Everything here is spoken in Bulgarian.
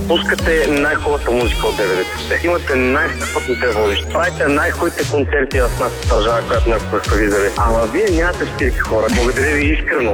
Пускате най-хубавата музика от 90-те. Имате най-страхотните водещи. Правите най-хубавите концерти в нашата държава, която някога сте виждали. Ама вие нямате стилки, хора. Благодаря ви искрено.